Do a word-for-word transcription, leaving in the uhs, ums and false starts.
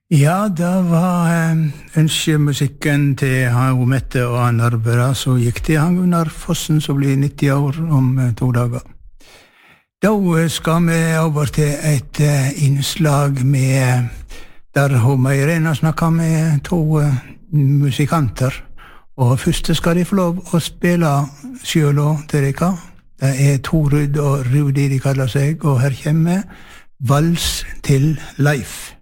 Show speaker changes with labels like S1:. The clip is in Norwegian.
S1: Ja, det var eh, ønskemusikken til han Mette og han Arbera, så gikk det han Gunnar Fossen, som blir nitti år om eh, to dager. Da skal vi over til et eh, innslag med, der hun Irena snakker med to eh, musikanter, og først skal de få lov å spille selv og til dere. Det er Torud og Rudi de kaller seg, og her kommer Vals til Leif.